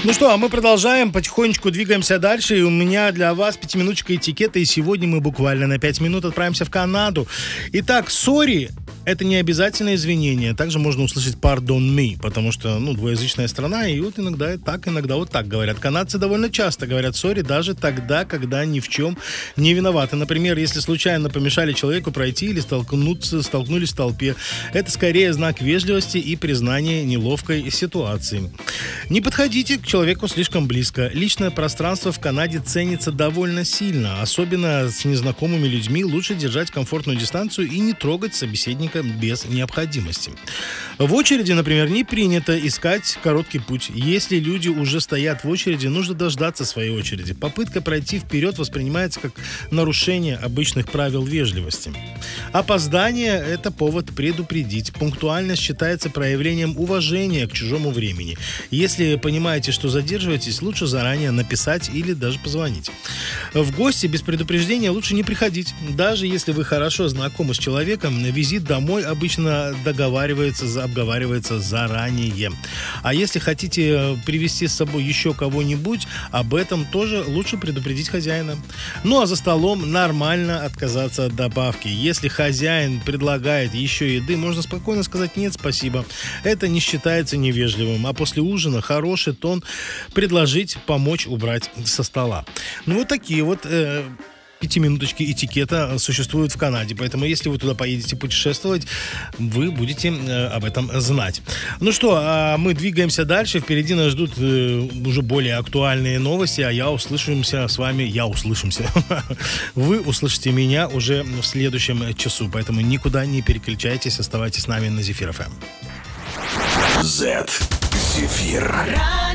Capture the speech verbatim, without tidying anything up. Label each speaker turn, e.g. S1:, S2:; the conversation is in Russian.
S1: Ну что, а мы продолжаем, потихонечку двигаемся дальше. И у меня для вас пятиминуточка этикета. И сегодня мы буквально на пять минут отправимся в Канаду. Итак, сори — это не обязательное извинение. Также можно услышать pardon me, потому что, ну, двуязычная страна, и вот иногда так, иногда вот так говорят. Канадцы довольно часто говорят сори, даже тогда, когда ни в чем не виноваты. Например, если случайно помешали человеку пройти или столкнуться, столкнулись в толпе. Это скорее знак вежливости и признания неловкой ситуации. Не подходите к человеку слишком близко. Личное пространство в Канаде ценится довольно сильно. Особенно с незнакомыми людьми лучше держать комфортную дистанцию и не трогать собеседника без необходимости. В очереди, например, не принято искать короткий путь. Если люди уже стоят в очереди, нужно дождаться своей очереди. Попытка пройти вперед воспринимается как нарушение обычных правил вежливости. Опоздание – это повод предупредить. Пунктуальность считается проявлением уважения к чужому времени. Если понимаете, что задерживаетесь, лучше заранее написать или даже позвонить. В гости без предупреждения лучше не приходить. Даже если вы хорошо знакомы с человеком, визит домой обычно договаривается, обговаривается заранее. А если хотите привезти с собой еще кого-нибудь, об этом тоже лучше предупредить хозяина. Ну а за столом нормально отказаться от добавки. Если хозяин предлагает еще еды, можно спокойно сказать «нет, спасибо». Это не считается невежливым. А после ужина хороший тон предложить помочь убрать со стола. Ну вот такие вот э, пятиминуточки этикета существуют в Канаде. Поэтому если вы туда поедете путешествовать, вы будете э, об этом знать. Ну что, а мы двигаемся дальше. Впереди нас ждут э, уже более актуальные новости, а я услышимся с вами, я услышимся. Вы услышите меня уже в следующем часу. Поэтому никуда не переключайтесь, оставайтесь с нами на Зефир эф эм.
S2: Z. Зефир.